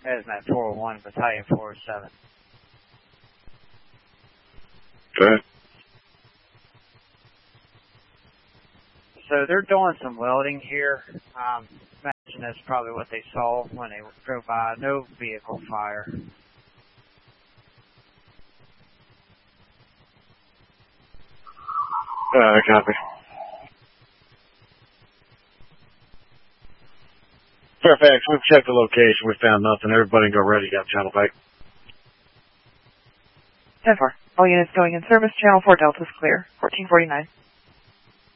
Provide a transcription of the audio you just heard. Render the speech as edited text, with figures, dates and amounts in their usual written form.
Hazmat 401, Battalion 407. Okay. So they're doing some welding here. Imagine that's probably what they saw when they drove by. No vehicle fire. Copy. Fairfax, we've checked the location. We found nothing. Everybody go ready. Got channel back. 10-4. All units going in service. Channel 4 Delta's clear. 1449.